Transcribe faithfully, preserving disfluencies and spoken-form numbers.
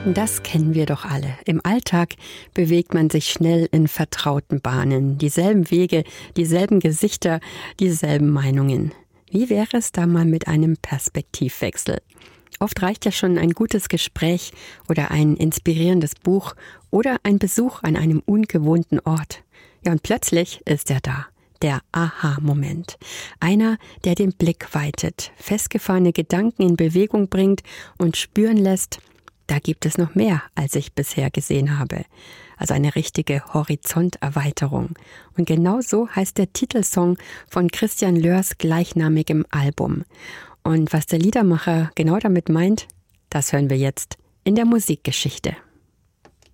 Das kennen wir doch alle. Im Alltag bewegt man sich schnell in vertrauten Bahnen. Dieselben Wege, dieselben Gesichter, dieselben Meinungen. Wie wäre es da mal mit einem Perspektivwechsel? Oft reicht ja schon ein gutes Gespräch oder ein inspirierendes Buch oder ein Besuch an einem ungewohnten Ort. Ja, und plötzlich ist er da. Der Aha-Moment. Einer, der den Blick weitet, festgefahrene Gedanken in Bewegung bringt und spüren lässt, da gibt es noch mehr, als ich bisher gesehen habe. Also eine richtige Horizonterweiterung. Und genau so heißt der Titelsong von Christian Lörs gleichnamigem Album. Und was der Liedermacher genau damit meint, das hören wir jetzt in der Musikgeschichte.